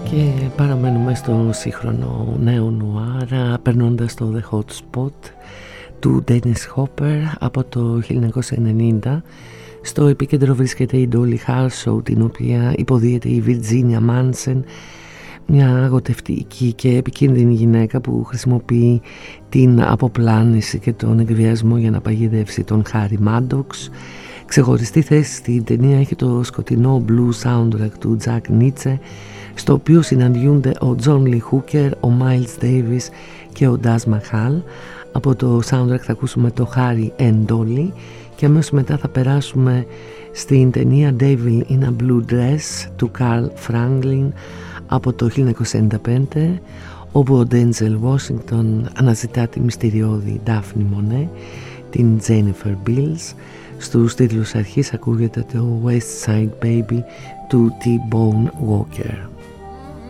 Και παραμένουμε στο σύγχρονο νέο νουάρα, περνώντας το The Hot Spot του Dennis Hopper από το 1990. Στο επίκεντρο βρίσκεται η Dolly Harshaw, την οποία υποδίεται η Virginia Manson, μια αγοτευτική και επικίνδυνη γυναίκα που χρησιμοποιεί την αποπλάνηση και τον εκβιασμό για να παγιδεύσει τον Harry Maddox. Ξεχωριστή θέση στην ταινία έχει το σκοτεινό blue soundtrack του Jack Nitzsche, στο οποίο συναντιούνται ο John Lee Hooker, ο Miles Davis και ο Daz Mahal. Από το soundtrack θα ακούσουμε το Harry and Dolly και αμέσως μετά θα περάσουμε στην ταινία Devil in a Blue Dress του Carl Franklin από το 1995, όπου ο Denzel Washington αναζητά τη μυστηριώδη Daphne Monet, την Jennifer Beals. Στους τίτλους αρχής ακούγεται το West Side Baby του T-Bone Walker.